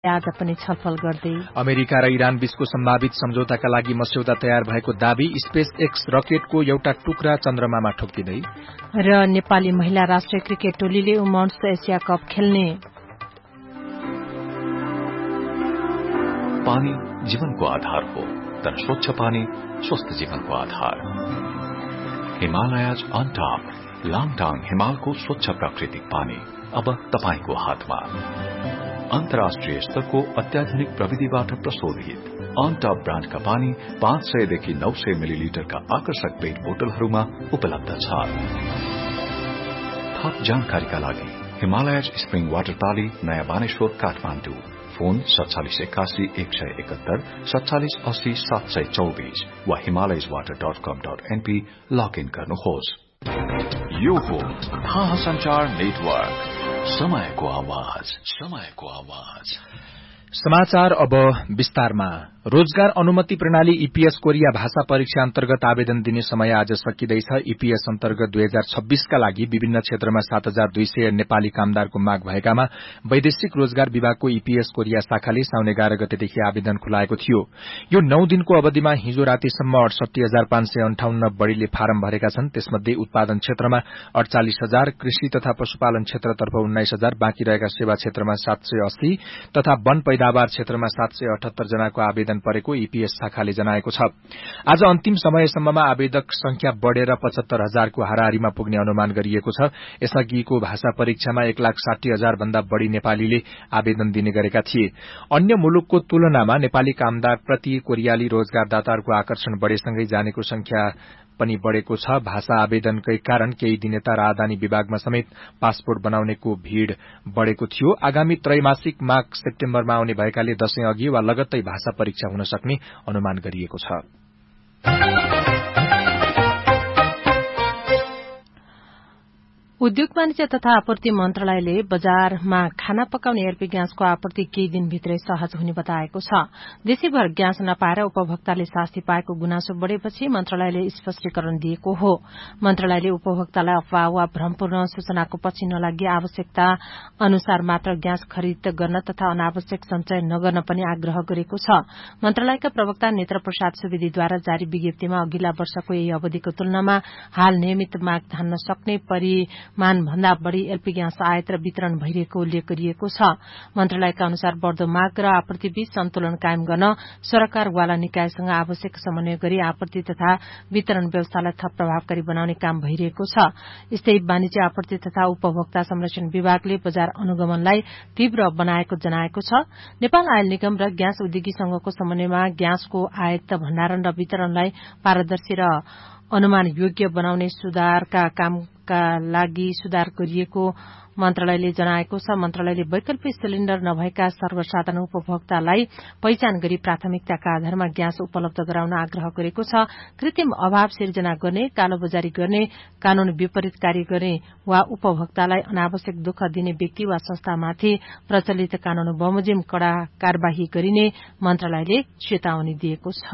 आज पनि छलफल गर्दै अमेरिका र इरान बीचको सम्भावित सम्झौताका लागि मस्यौदा तयार भएको दावी स्पेस एक्स रकेटको एउटा टुक्रा चन्द्रमामा ठोक्किँदै र नेपाली महिला राष्ट्रिय क्रिकेट टोलीले वुमेन्स एसिया कप खेल्ने। पानी जीवनको आधार हो, तर स्वच्छ पानी स्वस्थ जीवनको आधार। हिमालयज अन टॉप लाङटाङ हिमालको स्वच्छ प्राकृतिक पानी अब तपाईको हातमा। अन्तर्राष्ट्रिय स्तरको अत्याधुनिक प्रविधिबाट प्रशोधित अन टॉप ब्रान्डका पानी 500 देखि 900 मिलिलिटरका आकर्षक पेट बोतलहरूमा उपलब्ध छ। थप जानकारीका लागि हिमालयज स्प्रिङ वाटर पाली नयाँ बानेश्वर काठमाडौँ। फोन 4781 171 4780 724 वा himalayaswater.com.np लगइन गर्नुहोस्। यो हो थाहा संचार नेटवर्क, समयको आवाज। समाचार अब विस्तारमा। रोजगार अनुमति प्रणाली ईपीएस कोरिया भाषा परीक्षा अन्तर्गत आवेदन दिने समय आज सकिँदैछ। ईपीएस अन्तर्गत 2026 का लागि विभिन्न क्षेत्रमा 7200 नेपाली कामदारको माग भएकामा वैदेशिक रोजगार विभागको ईपीएस कोरिया शाखाले साउन 11 गतेदेखि आवेदन खुलाएको थियो। यो 9 दिनको अवधिमा हिजो रातिसम्म 68,558 बढ़ीले फारम भरेका छन्। त्यसमध्ये उत्पादन क्षेत्रमा 48,000, कृषि तथा पशुपालन क्षेत्रतर्फ 19,000, बाँकी रहेका सेवा क्षेत्रमा 780 तथा वन पैदावार क्षेत्रमा 778 जनाको आवेदन परेको ईपीएस शाखाले जनाएको छ। आज अन्तिम समयसम्ममा आवेदक संख्या बढ़ेर 75,000 को हाराहारीमा पुग्ने अनुमान गरिएको छ। यसअघिको भाषा परीक्षामा 1,60,000 भन्दा बढ़ी नेपालीले आवेदन दिने गरेका थिए। अन्य मुलुकको तुलनामा नेपाली कामदार प्रति कोरियाली रोजगारदाताहरूको आकर्षण बढ़ेसँगै जानेको संख्या पनि बढ़ेको छ। भाषा आवेदनकै कारण केही दिन यता राजधानी विभागमा समेत पासपोर्ट बनाउनेको भीड़ बढ़ेको थियो। आगामी त्रैमासिक माघ सेप्टेम्बरमा आउने भएकाले दशैं अघि वा लगत्तै भाषा परीक्षा हुन सक्ने अनुमान गरिएको छ। उद्योग वाणिज्य तथा आपूर्ति मन्त्रालयले बजारमा खाना पकाउने एलपी ग्यासको आपूर्ति केही दिनभित्रै सहज हुने बताएको छ। देशैभर ग्यास नपाएर उपभोक्ताले शास्ति पाएको गुनासो बढ़ेपछि मन्त्रालयले स्पष्टीकरण दिएको हो। मन्त्रालयले उपभोक्तालाई अफवाह वा भ्रमपूर्ण सूचनाको पछि नलागी आवश्यकता अनुसार मात्र ग्यास खरिद गर्न तथा अनावश्यक संचय नगर्न पनि आग्रह गरेको छ। मन्त्रालयका प्रवक्ता नेत्र प्रसाद सुवेदीद्वारा जारी विज्ञप्तिमा अघिल्ला वर्षको यही अवधिको तुलनामा हाल नियमित माग धान्न सक्ने मान भन्दा बढ़ी एलपी ग्यास आयात र वितरण भइरहेको उल्लेख गरिएको छ। मन्त्रालयका अनुसार बढ़दो माग र आपूर्तिबीच सन्तुलन कायम गर्न सरकारवाला निकायसँग आवश्यक समन्वय गरी आपूर्ति तथा वितरण व्यवस्थालाई थप प्रभावकारी बनाउने काम भइरहेको छ। यस्तै वाणिज्य आपूर्ति तथा उपभोक्ता संरक्षण विभागले बजार अनुगमनलाई तीव्र बनाएको जनाएको छ। नेपाल आयल निगम र ग्यास उद्योगी संघको समन्वयमा ग्यासको आयात भण्डारण र वितरणलाई पारदर्शी र अनुमान योग्य बनाउने सुधारका कामका लागि सुधार गरिएको मन्त्रालयले जनाएको छ। मन्त्रालयले वैकल्पिक सिलिण्डर नभएका सर्वसाधारण उपभोक्तालाई पहिचान गरी प्राथमिकताका आधारमा ग्यास उपलब्ध गराउन आग्रह गरेको छ। कृत्रिम अभाव सिर्जना गर्ने, कालोबजारी गर्ने, कानून विपरीत कार्य गर्ने वा उपभोक्तालाई अनावश्यक दुःख दिने व्यक्ति वा संस्थामाथि प्रचलित कानून बमोजिम कड़ा कार्यवाही गरिने मन्त्रालयले चेतावनी दिएको छ।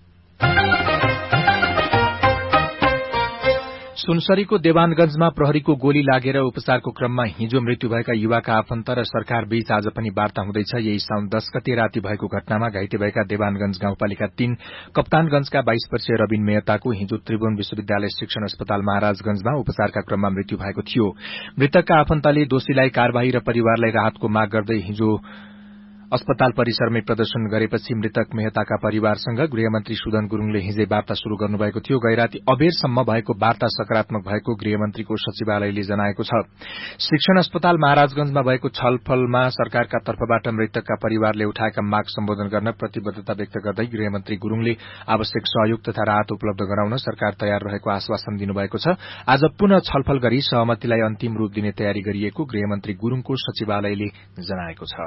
सुनसरीको देवानगंजमा प्रहरीको गोली लागेर उपचारको क्रममा हिजो मृत्यु भएका युवाका आफन्त र सरकार बीच आज पनि वार्ता हुँदैछ। यही साउन 10 गते राति भएको घटनामा घाइते भएका देवानगंज गाउँपालिका 3 कप्तानगंजका 22 वर्षीय रबिन मेहताको हिजो त्रिभुवन विश्वविद्यालय शिक्षण अस्पताल महाराजगंजमा उपचारका क्रममा मृत्यु भएको थियो। मृतकका आफन्तले दोषीलाई कार्यवाही र परिवारलाई राहतको माग गर्दै हिजो अस्पताल परिसरमै प्रदर्शन गरेपछि मृतक मेहताका परिवारसँग गृहमन्त्री सुदन गुरूङले हिजै वार्ता शुरू गर्नुभएको थियो। गैराती अबेरसम्म भएको वार्ता सकारात्मक भएको गृहमन्त्रीको सचिवालयले जनाएको छ। शिक्षण अस्पताल महाराजगंजमा भएको छलफलमा सरकारका तर्फबाट मृतकका परिवारले उठाएका माग सम्बोधन गर्न प्रतिबद्धता व्यक्त गर्दै गृहमन्त्री गुरूङले आवश्यक सहयोग तथा राहत उपलब्ध गराउन सरकार तयार रहेको आश्वासन दिनुभएको छ। आज पुनः छलफल गरी सहमतिलाई अन्तिम रूप दिने तयारी गरिएको गृहमन्त्री गुरूङको सचिवालयले जनाएको छ।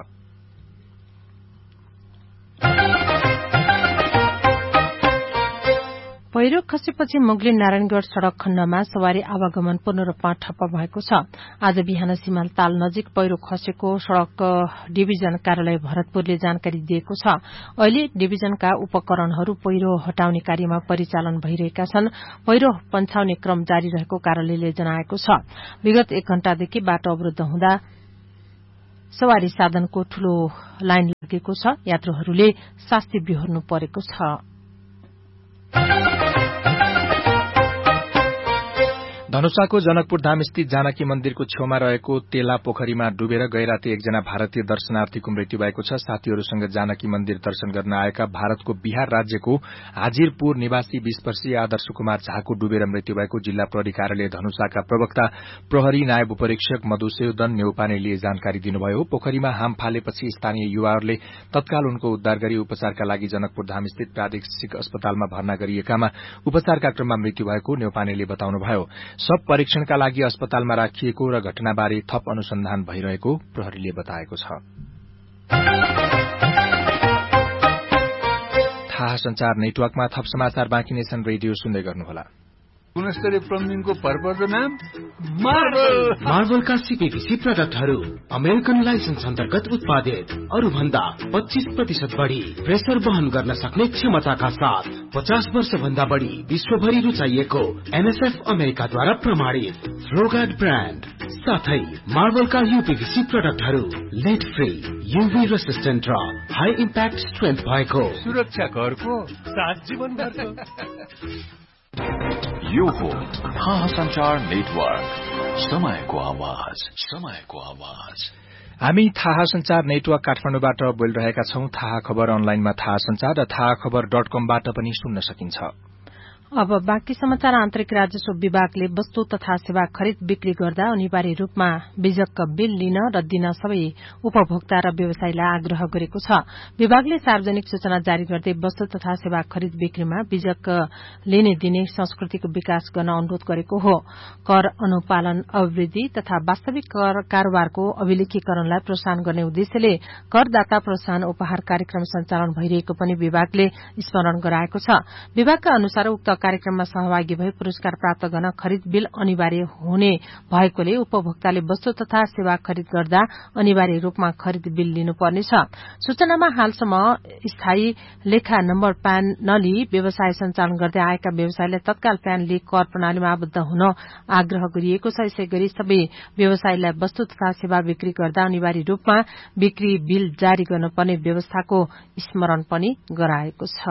पहिरो खसेपछि मुगलिन नारायणगढ़ सड़क खण्डमा सवारी आवागमन पूर्ण रूपमा ठप्प भएको छ। आज बिहान सिमालताल नजिक पहिरो खसेको सड़क डिभिजन कार्यालय भरतपुरले जानकारी दिएको छ। अहिले डिभिजनका उपकरणहरू पहिरो हटाउने कार्यमा परिचालन भइरहेका छन्। पहिरो पन्छाउने क्रम जारी रहेको कार्यालयले जनाएको छ। विगत 1 घण्टादेखि बाटो अवरूद्ध हुँदा सवारी साधनको ठूलो लाइन लागेको छ। यात्रुहरूले शास्ति बिहोर्नु परेको छ। धनुषाको जनकपुर धाम स्थित जानकी मन्दिरको छेउमा रहेको तेला पोखरीमा डुबेर गैराती एकजना भारतीय दर्शनार्थीको मृत्यु भएको छ। साथीहरूसँग जानकी मन्दिर दर्शन गर्न आएका भारतको बिहार राज्यको हाजिरपुर निवासी 20 वर्षीय आदर्श कुमार झाको डुबेर मृत्यु भएको जिल्ला प्रहरी कार्यालय धनुषाका प्रवक्ता प्रहरी नायब उपरीक्षक मधुसूदन नेउपानेले जानकारी दिनुभयो। पोखरीमा हाम फालेपछि स्थानीय युवाहरूले तत्काल उनको उद्धार गरी उपचारका लागि जनकपुर धाम स्थित प्रादेशिक अस्पतालमा भर्ना गरिएकामा उपचारका क्रममा मृत्यु भएको नेउपानेले बताउनुभयो। सब परीक्षणका लागि अस्पतालमा राखिएको र घटनाबारे थप अनुसन्धान भइरहेको प्रहरीले बताएको छ। थाहा संचार नेटवर्कमा थप समाचार बाँकी नै छन्। रेडियो सुन्दै गर्नुहोला। गुणस्तरीय प्लम्बिङको भरपर्दो नाम मार्बलका सीपीवीसी प्रोडक्टहरू अमेरिकन लाइसेन्स अन्तर्गत उत्पादित, अरू भन्दा 25% बढी प्रेसर वहन गर्न सक्ने क्षमताका साथ 50 वर्ष भन्दा बढी विश्वभरि रुचाइएको एनएसएफ अमेरिकाद्वारा प्रमाणित फ्लोगार्ड ब्रान्ड साथै मार्बलका यूपीवीसी प्रोडक्टहरू लेड फ्री, यूभी रेसिस्टेन्ट र हाई इम्प्याक्ट स्ट्रेन्थ भएको सुरक्षा घरको साथ जीवनभरको। यो हो थाहा संचार नेटवर्क, समयको आवाज, समयको आवाज। हामी थाहा संचार नेटवर्क काठमाडौँबाट बोलिरहेका छौं। थाहा खबर अनलाइनमा थाहा संचार र थाहा खबर.com-बाट पनि सुन्न सकिन्छ। अब बाँकी समाचार। आन्तरिक राजस्व विभागले वस्तु तथा सेवा खरिद बिक्री गर्दा अनिवार्य रूपमा बीजक बिल लिन र दिन सबै उपभोक्ता र व्यवसायीलाई आग्रह गरेको छ। विभागले सार्वजनिक सूचना जारी गर्दै वस्तु तथा सेवा खरिद बिक्रीमा बीजक लिने दिने संस्कृतिको विकास गर्न अनुरोध गरेको हो। कर अनुपालन अभिवृद्धि तथा वास्तविक कर कारोबारको अभिलेखीकरणलाई प्रोत्साहन गर्ने उद्देश्यले करदाता प्रोत्साहन उपहार कार्यक्रम सञ्चालन भइरहेको पनि विभागले स्मरण गराएको छ। विभागका अनुसार उक्त कार्यक्रममा सहभागी भई पुरस्कार प्राप्त गर्न खरिद बिल अनिवार्य हुने भएकोले उपभोक्ताले वस्तु तथा सेवा खरिद गर्दा अनिवार्य रूपमा खरिद बिल लिनुपर्नेछ। सूचनामा हालसम्म स्थायी लेखा नम्बर प्यान नलिई व्यवसाय सञ्चालन गर्दै आएका व्यवसायीले तत्काल प्यान लिई कर प्रणालीमा आबद्ध हुन आग्रह गरिएको छ। यसैगरी सबै व्यवसायीलाई वस्तु तथा सेवा बिक्री गर्दा अनिवार्य रूपमा बिक्री बिल जारी गर्नुपर्ने व्यवस्थाको स्मरण पनि गराएको छ।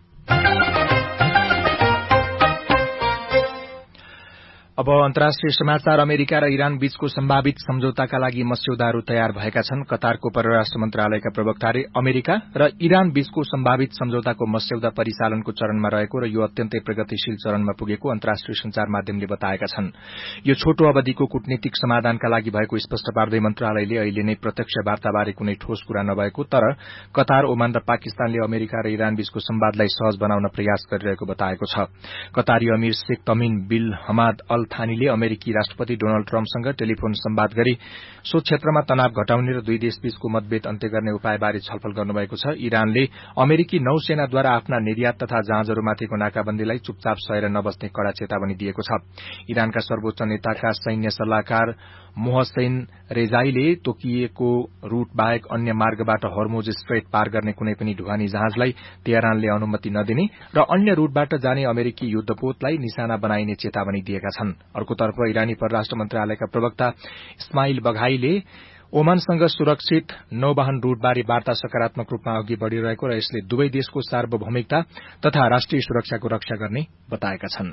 अब अन्तर्राष्ट्रिय समाचार। अमेरिका र इरान बीचको सम्भावित सम्झौताका लागि मस्यौदाहरू तयार भएका छन्। कतारको परराष्ट्र मन्त्रालयका प्रवक्ताले अमेरिका र इरान बीचको सम्भावित सम्झौताको मस्यौदा परिचालनको चरणमा रहेको र यो अत्यन्तै प्रगतिशील चरणमा पुगेको अन्तर्राष्ट्रिय संचार माध्यमले बताएका छन्। यो छोटो अवधिको कूटनीतिक समाधानका लागि भएको स्पष्ट पार्दै मन्त्रालयले अहिले नै प्रत्यक्ष वार्ताबारे कुनै ठोस कुरा नभएको तर कतार, ओमान र पाकिस्तानले अमेरिका र इरान बीचको सम्वादलाई सहज बनाउन प्रयास गरिरहेको बताएको छ। कतारी अमीर शेख तमिम बिन हमाद अल थानीले अमेरिकी राष्ट्रपति डोनाल्ड ट्रम्पसँग टेलिफोन सम्वाद गरी सो क्षेत्रमा तनाव घटाउने र दुई देशबीचको मतभेद अन्त्य गर्ने उपायबारे छलफल गर्नुभएको छ। इरानले अमेरिकी नौसेनाद्वारा आफ्ना निर्यात तथा जहाजहरूमाथिको नाकाबन्दीलाई चुपचाप सहेर नबस्ने कड़ा चेतावनी दिएको छ। इरानका सर्वोच्च नेताका सैन्य सल्लाहकार मोहसेन रेजाईले तोकिएको रूट बाहेक अन्य मार्गबाट हर्मुज स्ट्रेट पार गर्ने कुनै पनि ढुवानी जहाजलाई तेहरानले अनुमति नदिने र अन्य रूटबाट जाने अमेरिकी युद्धपोतलाई निशाना बनाइने चेतावनी दिएका छन्। अर्कोतर्फ इरानी परराष्ट्र मन्त्रालयका प्रवक्ता इस्माइल बघाईले ओमानसँग सुरक्षित नौवाहन रूटबारे वार्ता सकारात्मक रूपमा अघि बढ़िरहेको र यसले दुवै देशको सार्वभौमिकता तथा राष्ट्रिय सुरक्षाको रक्षा गर्ने बताएका छन्।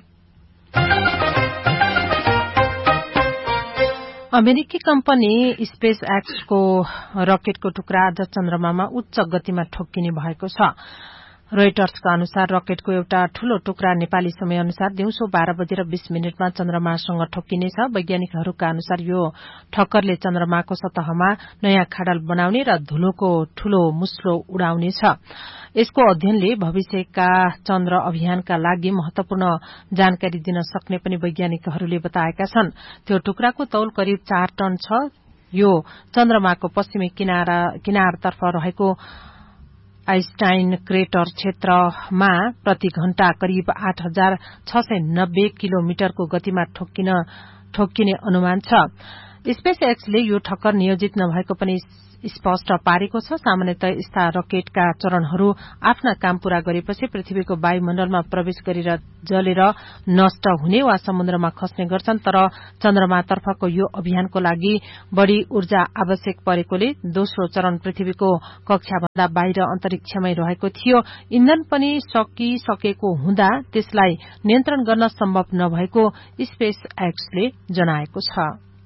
अमेरिकी कम्पनी स्पेस एक्सको रकेटको टुक्रा आज चन्द्रमामा उच्च गतिमा ठोक्किने भएको छ। रोइटर्सका अनुसार रकेटको एउटा ठूलो टुक्रा नेपाली समय अनुसार दिउँसो 12:20 चन्द्रमासँग ठोक्किनेछ। वैज्ञानिकहरूका अनुसार यो ठक्करले चन्द्रमाको सतहमा नयाँ खाडल बनाउने र धुलोको ठूलो मुस्लो उडाउनेछ। यसको अध्ययनले भविष्यका चन्द्र अभियानका लागि महत्वपूर्ण जानकारी दिन सक्ने पनि वैज्ञानिकहरूले बताएका छन्। त्यो टुक्राको तौल करिब 4 टन छ। यो चन्द्रमाको पश्चिमी किनारतर्फ रहेको आइन्स्टाइन क्रेटर क्षेत्रमा प्रति घण्टा करिब 8690 किलोमिटरको गतिमा ठोक्किने अनुमान छ। स्पेस एक्सले यो ठक्कर नियोजित नभएको पनि स्पष्ट पारेको छ। सामान्यतः यस्ता रकेटका चरणहरू आफ्ना काम पूरा गरेपछि पृथ्वीको वायुमण्डलमा प्रवेश गरेर जलेर नष्ट हुने वा समुद्रमा खस्ने गर्छन्। तर चन्द्रमातर्फको यो अभियानको लागि बढ़ी ऊर्जा आवश्यक परेकोले दोस्रो चरण पृथ्वीको कक्षाभन्दा बाहिर अन्तरिक्षमै रहेको थियो। इन्धन पनि सकिसकेको हुँदा त्यसलाई नियन्त्रण गर्न सम्भव नभएको स्पेस एक्सले जनाएको छ।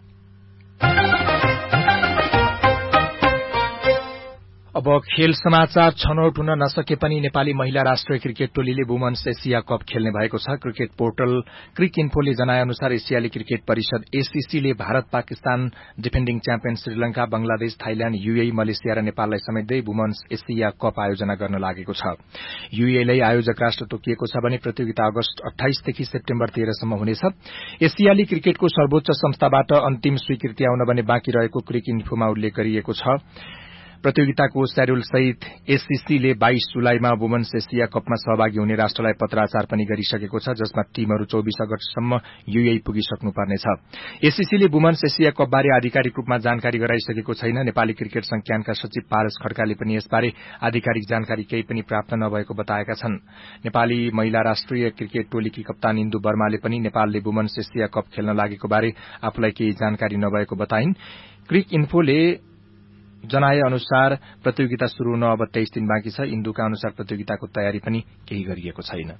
अब खेल समाचार। छनौट हुन नसके पनि नेपाली महिला राष्ट्रिय क्रिकेट टोलीले वुमन्स एसिया कप खेल्ने भएको छ। क्रिकेट पोर्टल क्रिक इन्फोले जनाए अनुसार एसियाली क्रिकेट परिषद एसीसीले Bharat, Pakistan, defending champion Sri Lanka, Bangladesh, Thailand, UAE, Malaysia र नेपाललाई समेट्दै वुमन्स एसिया कप आयोजना गर्न लागेको छ। यूएईलाई आयोजक राष्ट्र तोकिएको छ भने प्रतियोगिता अगस्त 28 देखि सेप्टेम्बर 13 सम्म हुनेछ। एसियाली क्रिकेटको सर्वोच्च संस्थाबाट अन्तिम स्वीकृति आउन भने बाँकी रहेको क्रिक इन्फोमा उल्लेख गरिएको छ। प्रतियोगिताको शेड्यूल सहित एसीसीले 22 जुलाईमा वुमन्स एसिया कपमा सहभागी हुने राष्ट्रलाई पत्राचार पनि गरिसकेको छ, जसमा टीमहरू 24 अगस्तसम्म यूएई पुगिसक्नुपर्नेछ। एसीसीले वुमन्स एसिया कपबारे आधिकारिक रूपमा जानकारी गराइसकेको छैन। नेपाली क्रिकेट संज्ञानका सचिव पारस खड्काले पनि यसबारे आधिकारिक जानकारी केही पनि प्राप्त नभएको बताएका छन्। नेपाली महिला राष्ट्रिय क्रिकेट टोलीकी कप्तान इन्दु वर्माले पनि नेपालले वुमन्स एसिया कप खेल्न लागेको बारे आफूलाई केही जानकारी नभएको बताइन्। क्रिक इन्फोले जनाए अनुसार प्रतियोगिता शुरू हुन अब 23 दिन बाँकी छ। इन्दुका अनुसार प्रतियोगिताको तयारी पनि केही गरिएको छैन।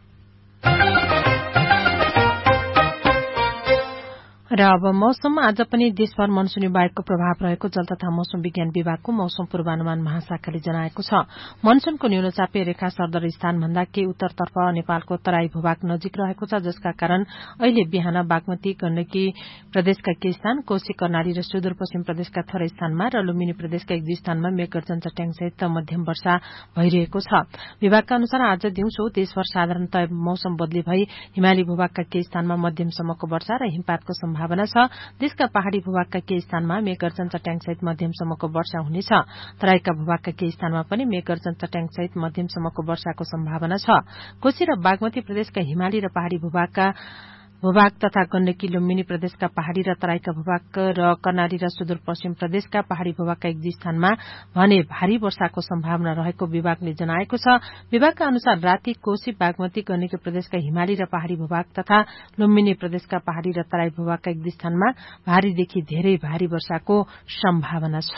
र अब मौसम। आज पनि देशभर मनसूनी वायुको प्रभाव रहेको जल तथा मौसम विज्ञान विभागको मौसम पूर्वानुमान महाशाखाले जनाएको छ। मनसूनको न्यूनचापीय रेखा सरदर स्थानभन्दा केही उत्तरतर्फ नेपालको तराई भूभाग नजिक रहेको छ, जसका कारण अहिले बिहान बागमती, गण्डकी प्रदेशका केही स्थान, कोशी, कर्णाली र सुदूरपश्चिम प्रदेशका थोरै स्थानमा र लुम्बिनी प्रदेशका एक दुई स्थानमा मेघगर्जन चट्याङसहित मध्यम वर्षा भइरहेको छ। विभागका अनुसार आज दिउँसो देशभर साधारणतः मौसम बदली भई हिमाली भूभागका केही स्थानमा मध्यमसम्मको वर्षा र हिमपातको सम्भावना छ। देशका पहाड़ी भूभागका केही स्थानमा मेघगर्जन चट्याङसहित मध्यमसम्मको वर्षा हुनेछ। तराईका भूभागका केही स्थानमा पनि मेघगर्जन चट्याङसहित मध्यमसम्मको वर्षाको सम्भावना छ। कोशी र बागमती प्रदेशका हिमाली र पहाड़ी भूभाग तथा गण्डकी, लुम्बिनी प्रदेशका पहाड़ी र तराईका भूभाग र कर्णाली र सुदूरपश्चिम प्रदेशका पहाड़ी भूभागका एक दुई स्थानमा भने भारी वर्षाको सम्भावना रहेको विभागले जनाएको छ। विभागका अनुसार राति कोशी, बागमती, गण्डकी प्रदेशका हिमाली र पहाड़ी भूभाग तथा लुम्बिनी प्रदेशका पहाड़ी र तराई भूभागका एक दुई स्थानमा भारीदेखि धेरै भारी वर्षाको सम्भावना छ।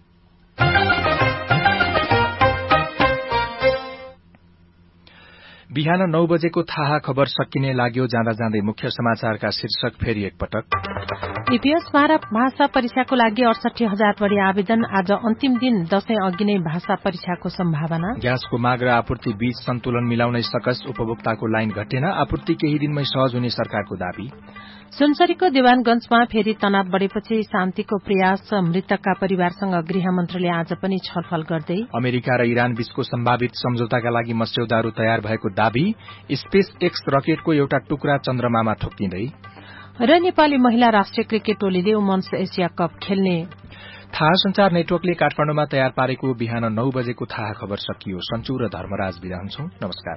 बिहान 9 बजेको थाहा खबर सकिने लाग्यो। जाँदा जाँदै मुख्य समाचारका शीर्षक फेरि एकपटक। ईपीएस भाषा परीक्षाको लागि 68,000 बढ़ी आवेदन। आज अन्तिम दिन, दशैं अघि नै भाषा परीक्षाको सम्भावना। ग्यासको माग र आपूर्ति बीच सन्तुलन मिलाउनै सकस, उपभोक्ताको लाइन घटेन, आपूर्ति केही दिनमै सहज हुने सरकारको दावी। सुनसरीको देवानगंजमा फेरि तनाव बढ़ेपछि शान्तिको प्रयास, मृतकका परिवारसँग गृहमन्त्रीले आज पनि छलफल गर्दै। अमेरिका र इरान बीचको सम्भावित सम्झौताका लागि मस्यौदाहरू तयार भएको दावी। स्पेस एक्स रकेटको एउटा टुक्रा चन्द्रमामा ठोक्किँदै। र नेपाली महिला राष्ट्रिय क्रिकेट टोलीले वुमन्स एसिया कप खेल्ने। थाहा संचार नेटवर्कले काठमाडौँमा तयार पारेको बिहान 9 बजेको थाहा खबर सकियो। सन्चु र धर्मराज बिदा हुन्छौं। नमस्कार।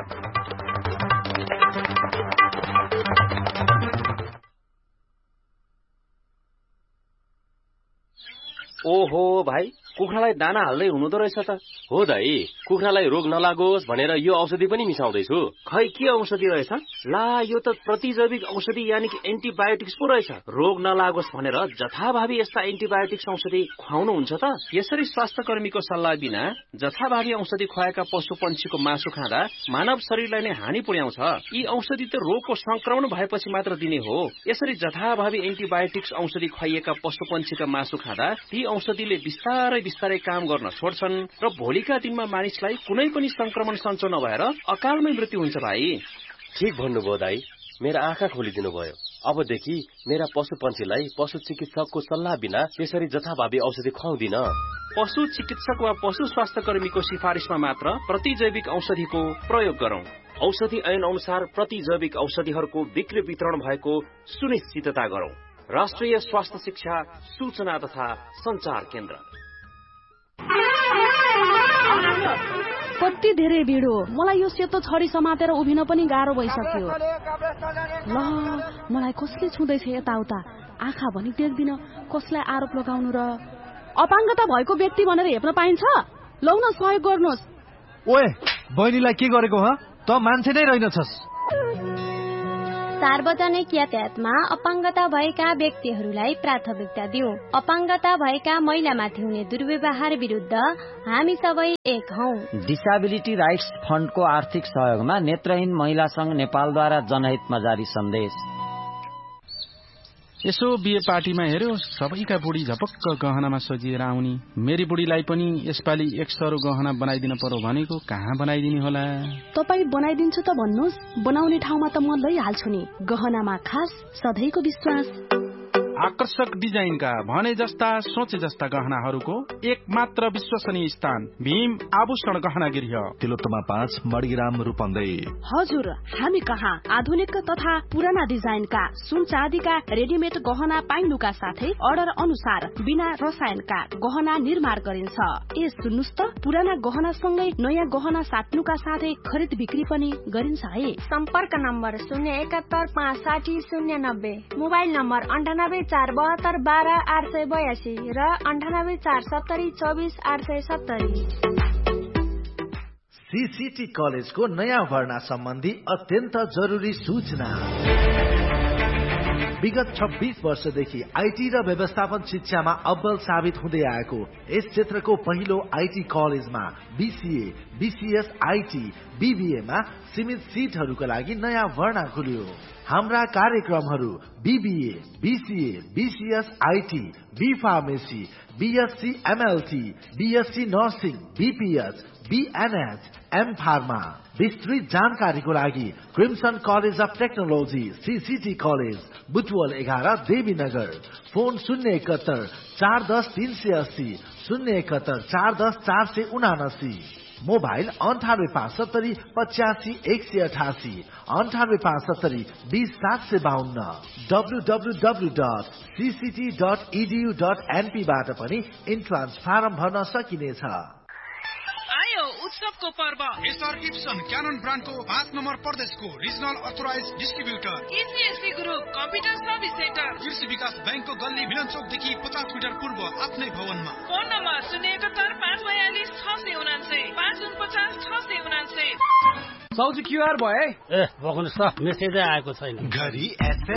ओहो भाइ, कुखुरालाई दाना हाल्दै हुनुहुँदो रहेछ त। हो दाइ, कुखुरालाई रोग नलागोस् भनेर यो औषधि पनि मिसाउँदैछु। खै के औषधि रहेछ? ला, यो त प्रतिजैविक औषधि यानि कि एन्टिबायोटिक्स पो रहेछ। रोग नलागोस् भनेर जथाभावी यस्ता एन्टिबायोटिक्स औषधि खुवाउनुहुन्छ त? यसरी स्वास्थ्य कर्मीको सल्लाह बिना जथाभावी औषधि खुवाएका पशु पंक्षीको मासु खाँदा मानव शरीरलाई नै हानि पुर्याउँछ। यी औषधि त रोगको संक्रमण भएपछि मात्र दिने हो। यसरी जथाभावी एन्टिबायोटिक्स औषधि खुवाइएका पशु पंक्षीका मासु खाँदा ती औषधिले बिस्तारै बिस्तारै काम गर्न छोड्छन् र भोलिका दिनमा मानिसलाई कुनै पनि संक्रमण सञ्चो नभएर अकालमै मृत्यु हुन्छ। भाइ, ठीक भन्नुभयो दाइ, मेरा आँखा खोलिदिनु भयो। अबदेखि मेरा पशु पंक्षीलाई पशु चिकित्सकको सल्लाह बिना त्यसरी जथाभावी औषधि खुवाउँदिन। पशु चिकित्सक वा पशु स्वास्थ्य कर्मीको सिफारिसमा मात्र प्रतिजैविक औषधिको प्रयोग गरौं। औषधि ऐन अनुसार प्रतिजैविक औषधिहरूको बिक्री वितरण भएको सुनिश्चितता गरौं। राष्ट्रिय स्वास्थ्य शिक्षा सूचना तथा संचार केन्द्र। कति धेरै भिड हो। मलाई यो सेतो छडी समातेर उभिन पनि गाह्रो भइसक्यो। ल, मलाई कसले छुँदैछ यताउता? आँखा भनी देख्दिन, कसलाई आरोप लगाउनु र? अपाङ्गता भएको व्यक्ति भनेर हेप्न पाइन्छ? लौ न सहयोग गर्नुहोस्। ओए बहिनीलाई के गरेको ह? त मान्छे नै रहेनछस्। सार्वजनिक यातायातमा अपाङ्गता भएका व्यक्तिहरूलाई प्राथमिकता दिउँ। अपाङ्गता भएका महिलामाथि हुने दुर्व्यवहार विरुद्ध हामी सबै एक हौं। डिसेबिलिटी राइट्स फन्डको आर्थिक सहयोगमा नेत्रहीन महिला संघ नेपालद्वारा जनहितमा जारी सन्देश। यसो बिहे पार्टीमा हेर्यो, सबैका बुढी झपक्क गहनामा सजिएर आउनी। मेरी बुढीलाई पनि यसपालि 1 सरो गहना बनाइदिन पर्यो भनेको, कहाँ बनाइदिने होला? तपाई बनाइदिन्छु त भन्नुहोस्, बनाउने ठाउँमा त म लैहाल्छु नि। गहनामा खास सधैँको विश्वास। आकर्षक डिजाइनका भने जस्ता सोचे जस्ता गहनाहरूको एकमात्र विश्वसनीय स्थान भीम आभूषण गहना गृह, तिलोत्तमा 5 मणिग्राम रूपन्दै। हजुर, हामी कहाँ आधुनिक तथा पुराना डिजाइनका सुन चाँदीका रेडिमेड गहना पाइनुका साथै अर्डर अनुसार बिना रसायनका गहना निर्माण गरिन्छ। ए सुन्नुस् त, पुराना गहना सँगै नयाँ गहना साट्नुका साथै खरिद बिक्री पनि गरिन्छ है। सम्पर्क नम्बर 071 560 090, मोबाइल नम्बर 9847722882 र 9847724870। सीसीटी कलेजको नयाँ भर्ना सम्बन्धी अत्यन्त जरुरी सूचना। विगत 26 वर्षदेखि आईटी र व्यवस्थापन शिक्षामा अव्वल साबित हुँदै आएको यस क्षेत्रको पहिलो आईटी कलेजमा बीसीए, बीसीएस, आईटी, बीबीएमा सीमित सिटहरूका लागि नयाँ भर्ना खुल्यो। हाम्रा कार्यक्रमहरू BBA, BCA, BCS, IT, be pharmacy, BSc MLT, BSc nursing, BPH, बीएनएच, am pharma. विस्तृत जानकारीको लागि crimson college of technology CCT college, Butwal 11, Devinagar. Phone 071 410 380, 071 410 479। Mobile 9875 85 188, 9875 20 752। www.cct.edu.np बाट पनि इन्ट्रान्स फारम भर्न सकिनेछ। उत्सवको पर्व एसआर गिब्सन क्यानन ब्रान्डको 5 नम्बर प्रदेशको regional authorise distributor एसीएससी group computer service centre, कृषि विकास बैंकको गल्ली मिलन चौकदेखि 50 मिटर पूर्व आफ्नै भवनमा। Phone number 071 542 679, 549 679। साउजी क्यूआर भए? ए बग्नुस् त, मेसेजै आएको छैन। घरी